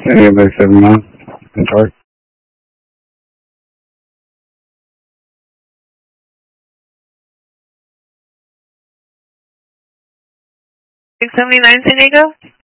Anybody 7 miles? I'm sorry. 679 San Diego?